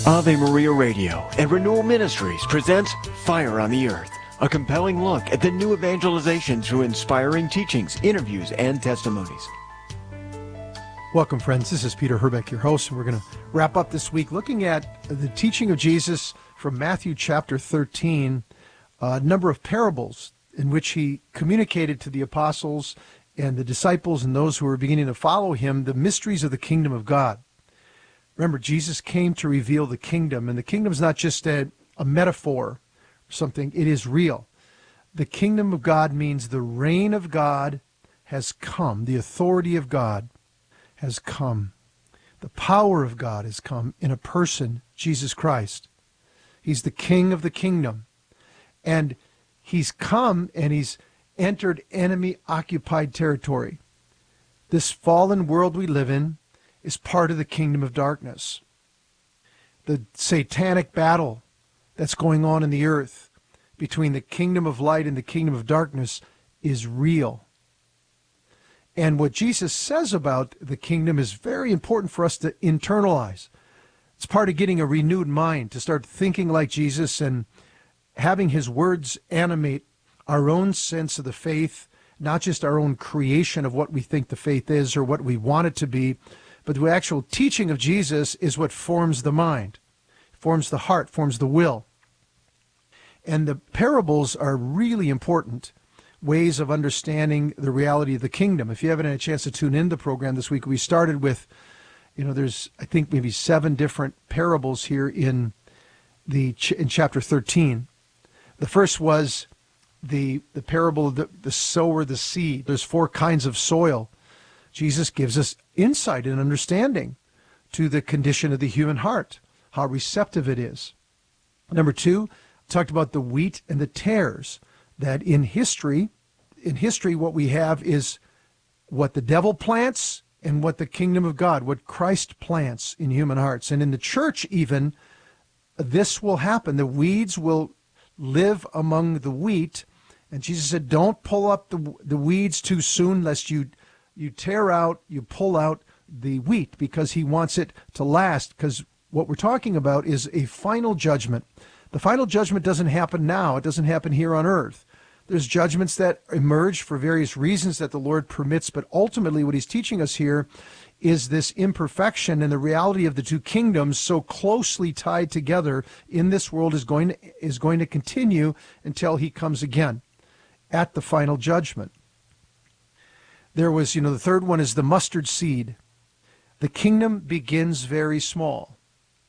Ave Maria Radio and Renewal Ministries presents Fire on the Earth, a compelling look at the new evangelization through inspiring teachings, interviews, and testimonies. Welcome, friends. This is Peter Herbeck, your host, and we're going to wrap up this week looking at the teaching of Jesus from Matthew chapter 13, a number of parables in which he communicated to the apostles and the disciples and those who were beginning to follow him the mysteries of the kingdom of God. Remember, Jesus came to reveal the kingdom, and the kingdom is not just a metaphor or something. It is real. The kingdom of God means the reign of God has come. The authority of God has come. The power of God has come in a person, Jesus Christ. He's the king of the kingdom. And he's come and he's entered enemy-occupied territory. This fallen world we live in is part of the kingdom of darkness. The satanic battle that's going on in the earth between the kingdom of light and the kingdom of darkness is real. And what Jesus says about the kingdom is very important for us to internalize. It's part of getting a renewed mind, to start thinking like Jesus and having his words animate our own sense of the faith, not just our own creation of what we think the faith is or what we want it to be, but the actual teaching of Jesus is what forms the mind, forms the heart, forms the will. And the parables are really important ways of understanding the reality of the kingdom. If you haven't had a chance to tune in the program this week, we started with, there's, I think, maybe 7 different parables here in chapter 13. The first was the parable of the sower, the seed. There's 4 kinds of soil. Jesus gives us insight and understanding to the condition of the human heart, how receptive it is. Number 2, talked about the wheat and the tares, that in history what we have is what the devil plants and what the kingdom of God, what Christ plants in human hearts. And in the church even, this will happen. The weeds will live among the wheat. And Jesus said, don't pull up the weeds too soon, lest you pull out the wheat, because he wants it to last. Because what we're talking about is a final judgment. The final judgment doesn't happen now. It doesn't happen here on earth. There's judgments that emerge for various reasons that the Lord permits, but ultimately what he's teaching us here is this imperfection and the reality of the two kingdoms so closely tied together in this world is going to continue until he comes again at the final judgment. There was, the third one is the mustard seed. The kingdom begins very small,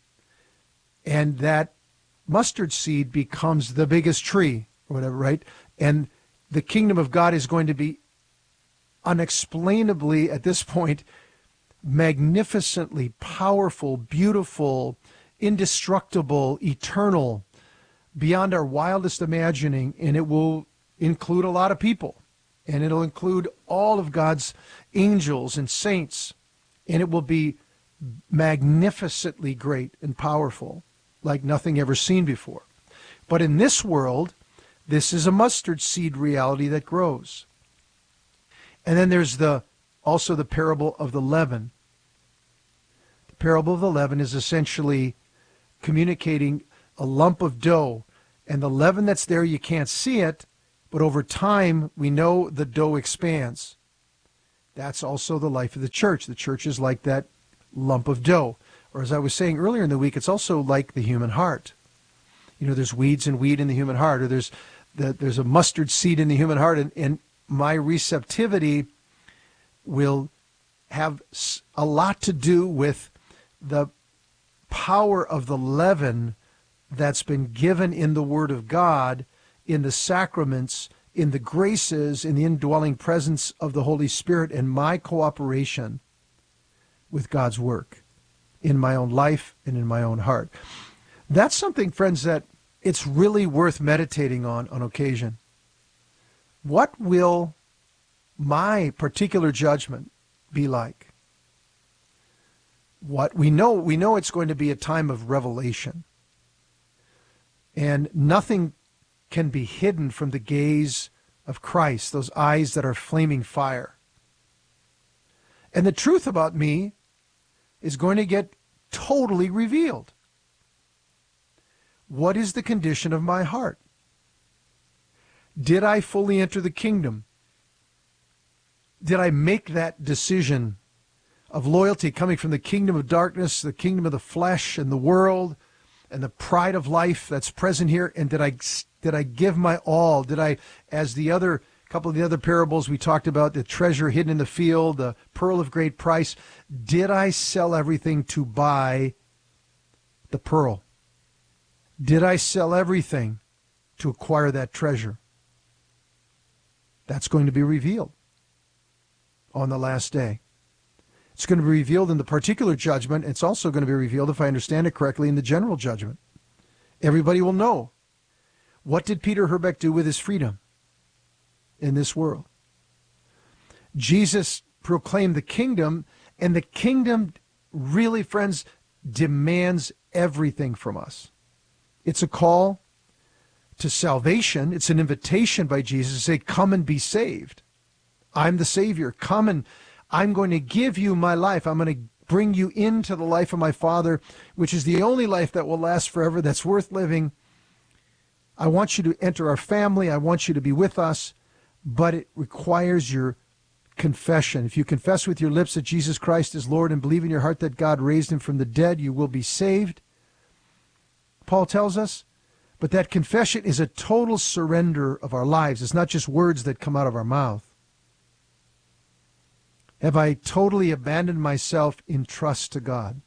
and that mustard seed becomes the biggest tree or whatever, right? And the kingdom of God is going to be unexplainably, at this point, magnificently powerful, beautiful, indestructible, eternal, beyond our wildest imagining, and it will include a lot of people. And it'll include all of God's angels and saints. And it will be magnificently great and powerful, like nothing ever seen before. But in this world, this is a mustard seed reality that grows. And then there's also the parable of the leaven. The parable of the leaven is essentially communicating a lump of dough. And the leaven that's there, you can't see it, but over time, we know the dough expands. That's also the life of the church. The church is like that lump of dough. Or as I was saying earlier in the week, it's also like the human heart. There's weeds and weed in the human heart, or there's a mustard seed in the human heart, and my receptivity will have a lot to do with the power of the leaven that's been given in the Word of God, in the sacraments, in the graces, in the indwelling presence of the Holy Spirit, and my cooperation with God's work in my own life and in my own heart. That's something, friends, that it's really worth meditating on occasion. What will my particular judgment be like? What we know it's going to be a time of revelation. And nothing can be hidden from the gaze of Christ, those eyes that are flaming fire. And the truth about me is going to get totally revealed. What is the condition of my heart? Did I fully enter the kingdom? Did I make that decision of loyalty coming from the kingdom of darkness, the kingdom of the flesh and the world and the pride of life that's present here? And did I give my all? Did I, as couple of the other parables we talked about, the treasure hidden in the field, the pearl of great price, did I sell everything to buy the pearl? Did I sell everything to acquire that treasure? That's going to be revealed on the last day. It's going to be revealed in the particular judgment. It's also going to be revealed, if I understand it correctly, in the general judgment. Everybody will know. What did Peter Herbeck do with his freedom in this world? Jesus proclaimed the kingdom, and the kingdom really, friends, demands everything from us. It's a call to salvation. It's an invitation by Jesus to say, come and be saved. I'm the Savior. Come and I'm going to give you my life. I'm going to bring you into the life of my Father, which is the only life that will last forever, that's worth living. I want you to enter our family. I want you to be with us, but it requires your confession. If you confess with your lips that Jesus Christ is Lord and believe in your heart that God raised him from the dead, you will be saved, Paul tells us. But that confession is a total surrender of our lives. It's not just words that come out of our mouth. Have I totally abandoned myself in trust to God?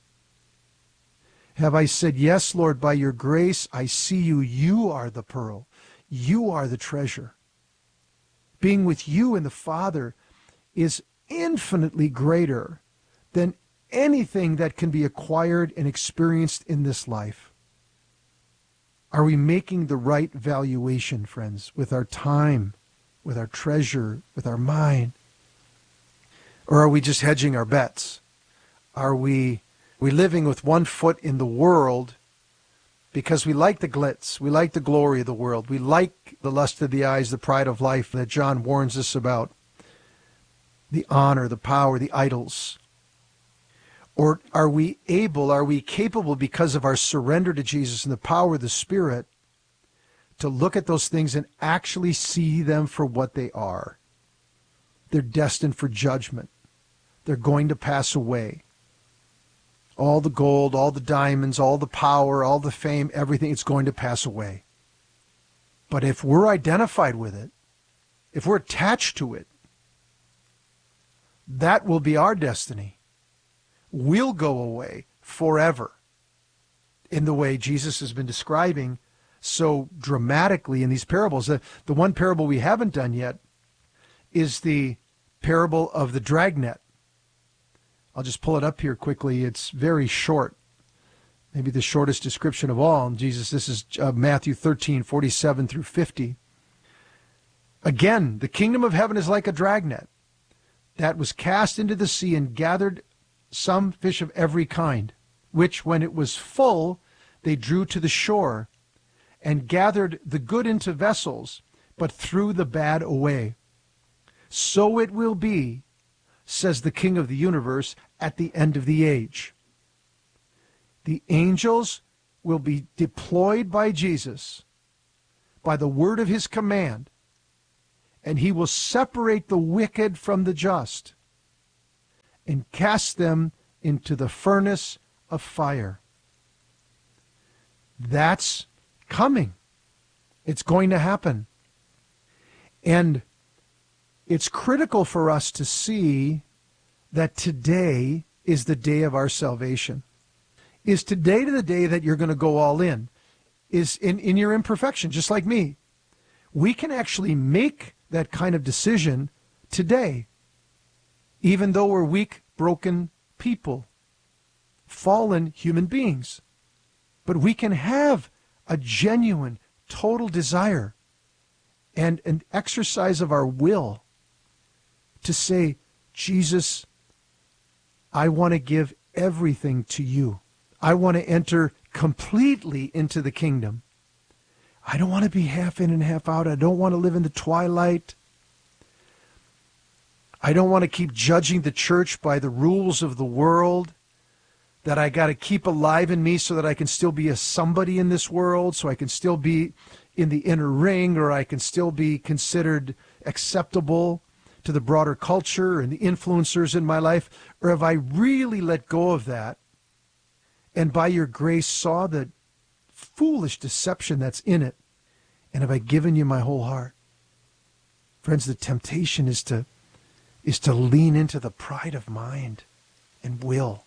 Have I said, yes, Lord, by your grace, I see you. You are the pearl. You are the treasure. Being with you and the Father is infinitely greater than anything that can be acquired and experienced in this life. Are we making the right valuation, friends, with our time, with our treasure, with our mind? Or are we just hedging our bets? Are we living with one foot in the world because we like the glitz, we like the glory of the world, we like the lust of the eyes, the pride of life that John warns us about, the honor, the power, the idols? Or are we capable, because of our surrender to Jesus and the power of the Spirit, to look at those things and actually see them for what they are? They're destined for judgment. They're going to pass away. All the gold, all the diamonds, all the power, all the fame, everything, it's going to pass away. But if we're identified with it, if we're attached to it, that will be our destiny. We'll go away forever in the way Jesus has been describing so dramatically in these parables. The one parable we haven't done yet is the parable of the dragnet. I'll just pull it up here quickly. It's very short, maybe the shortest description of all. Jesus, this is Matthew 13:47 through 50. Again, the kingdom of heaven is like a dragnet that was cast into the sea and gathered some fish of every kind, which when it was full, they drew to the shore and gathered the good into vessels, but threw the bad away. So it will be, says the King of the universe, at the end of the age. The angels will be deployed by Jesus by the word of his command, and he will separate the wicked from the just and cast them into the furnace of fire. That's coming. It's going to happen. And it's critical for us to see that today is the day of our salvation. Is today the day that you're going to go all in? Is in your imperfection, just like me. We can actually make that kind of decision today, even though we're weak, broken people, fallen human beings. But we can have a genuine, total desire and an exercise of our will to say, Jesus, I want to give everything to you. I want to enter completely into the kingdom. I don't want to be half in and half out. I don't want to live in the twilight. I don't want to keep judging the church by the rules of the world that I got to keep alive in me so that I can still be a somebody in this world, so I can still be in the inner ring, or I can still be considered acceptable to the broader culture and the influencers in my life? Or have I really let go of that and by your grace saw the foolish deception that's in it, and have I given you my whole heart? Friends, the temptation is to lean into the pride of mind and will.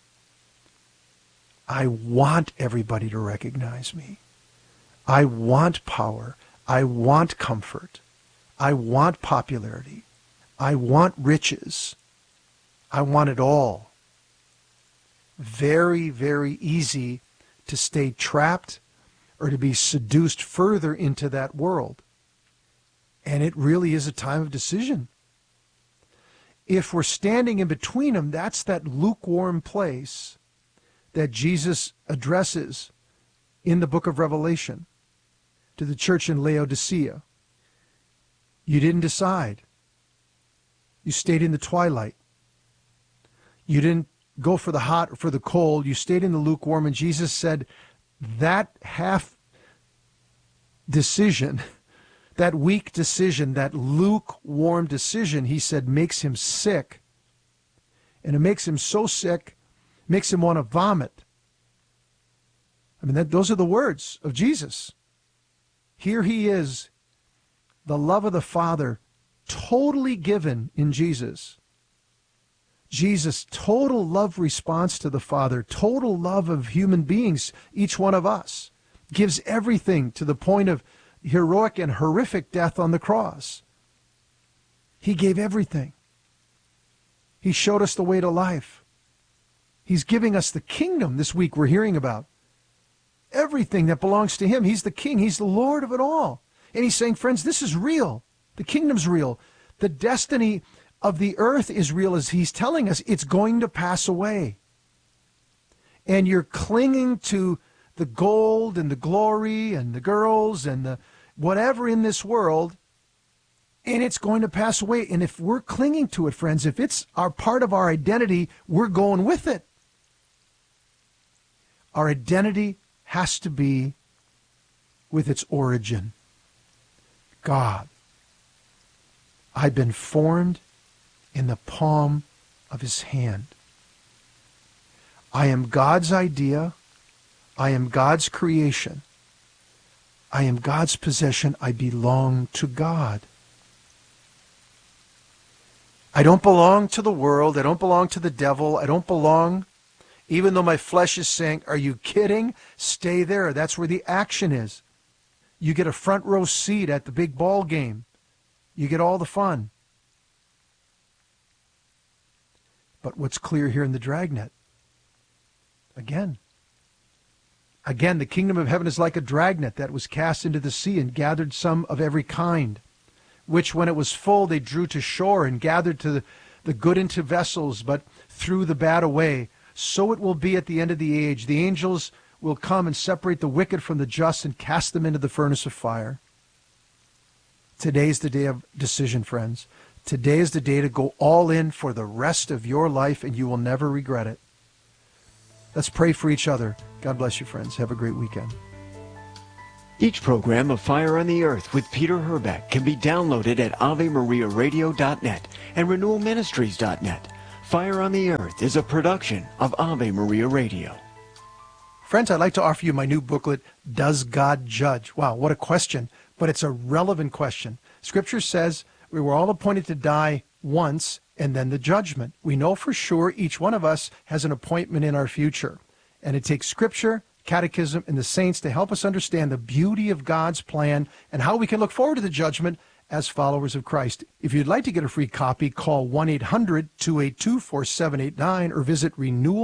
I want everybody to recognize me. I want power. I want comfort. I want popularity. I want riches. I want it all. Very, very easy to stay trapped or to be seduced further into that world. And it really is a time of decision. If we're standing in between them, that's that lukewarm place that Jesus addresses in the book of Revelation to the church in Laodicea. You didn't decide. You stayed in the twilight. You didn't go for the hot or for the cold. You stayed in the lukewarm, and Jesus said that half decision, that weak decision, that lukewarm decision, he said, makes him sick. And it makes him so sick, makes him want to vomit. I mean, those are the words of Jesus. Here he is, the love of the Father, totally given in Jesus. Jesus' total love response to the Father, total love of human beings, each one of us, gives everything to the point of heroic and horrific death on the cross. He gave everything. He showed us the way to life. He's giving us the kingdom this week we're hearing about. Everything that belongs to him. He's the king. He's the Lord of it all. And he's saying, friends, this is real. The kingdom's real. The destiny of the earth is real, as he's telling us. It's going to pass away. And you're clinging to the gold and the glory and the girls and the whatever in this world, and it's going to pass away. And if we're clinging to it, friends, if it's our part of our identity, we're going with it. Our identity has to be with its origin. God. I've been formed in the palm of his hand. I am God's idea. I am God's creation. I am God's possession. I belong to God. I don't belong to the world. I don't belong to the devil. I don't belong, even though my flesh is saying, are you kidding? Stay there. That's where the action is. You get a front row seat at the big ball game. You get all the fun. But what's clear here in the dragnet? Again, the kingdom of heaven is like a dragnet that was cast into the sea and gathered some of every kind, which when it was full they drew to shore and gathered to the good into vessels, but threw the bad away. So it will be at the end of the age. The angels will come and separate the wicked from the just and cast them into the furnace of fire. Today's the day of decision, friends. Today is the day to go all in for the rest of your life, and you will never regret it. Let's pray for each other. God bless you, friends. Have a great weekend. Each program of Fire on the Earth with Peter Herbeck can be downloaded at AveMariaRadio.net and RenewalMinistries.net. Fire on the Earth is a production of Ave Maria Radio. Friends, I'd like to offer you my new booklet, Does God Judge? Wow, what a question. But it's a relevant question. Scripture says we were all appointed to die once and then the judgment. We know for sure each one of us has an appointment in our future. And it takes Scripture, Catechism, and the saints to help us understand the beauty of God's plan and how we can look forward to the judgment as followers of Christ. If you'd like to get a free copy, call 1-800-282-4789 or visit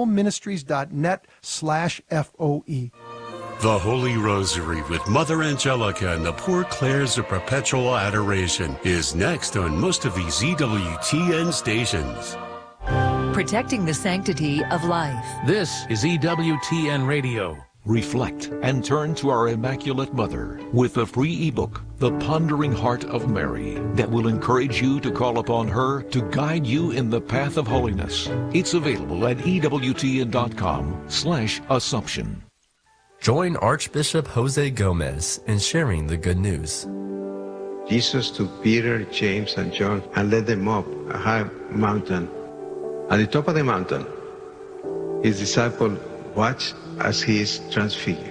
renewalministries.net/FOE. The Holy Rosary with Mother Angelica and the Poor Clares of Perpetual Adoration is next on most of these EWTN stations. Protecting the sanctity of life. This is EWTN Radio, reflect, and turn to our Immaculate Mother with the free ebook, The Pondering Heart of Mary, that will encourage you to call upon her to guide you in the path of holiness. It's available at EWTN.com/Assumption. Join Archbishop Jose Gomez in sharing the good news. Jesus took Peter, James, and John and led them up a high mountain. At the top of the mountain, his disciples watched as he is transfigured.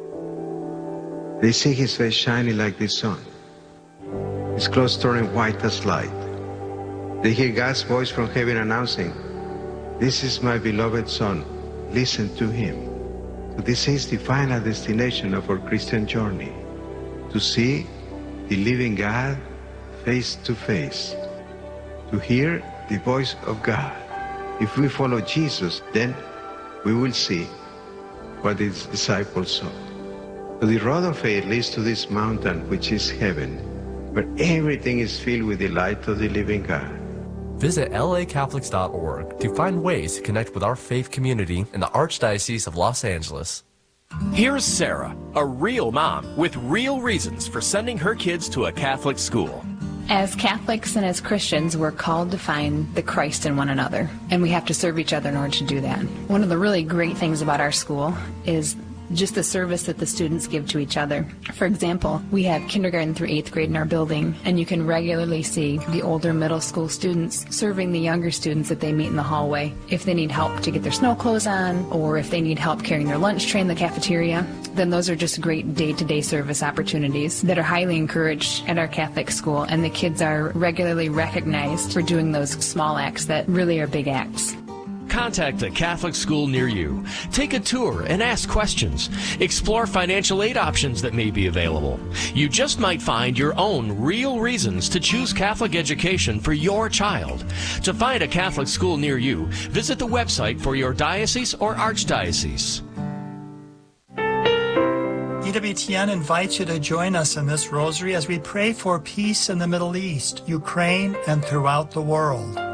They see his face shining like the sun, his clothes turning white as light. They hear God's voice from heaven announcing, "This is my beloved Son, listen to him." So this is the final destination of our Christian journey, to see the living God face to face, to hear the voice of God. If we follow Jesus, then we will see what his disciples saw. So the road of faith leads to this mountain, which is heaven, where everything is filled with the light of the living God. Visit lacatholics.org to find ways to connect with our faith community in the Archdiocese of Los Angeles. Here's Sarah, a real mom with real reasons for sending her kids to a Catholic school. As Catholics and as Christians, we're called to find the Christ in one another, and we have to serve each other in order to do that. One of the really great things about our school is just the service that the students give to each other. For example, we have kindergarten through 8th grade in our building, and you can regularly see the older middle school students serving the younger students that they meet in the hallway. If they need help to get their snow clothes on, or if they need help carrying their lunch tray in the cafeteria, then those are just great day-to-day service opportunities that are highly encouraged at our Catholic school, and the kids are regularly recognized for doing those small acts that really are big acts. Contact a Catholic school near you. Take a tour and ask questions. Explore financial aid options that may be available. You just might find your own real reasons to choose Catholic education for your child. To find a Catholic school near you, visit the website for your diocese or archdiocese. EWTN invites you to join us in this rosary as we pray for peace in the Middle East, Ukraine, and throughout the world.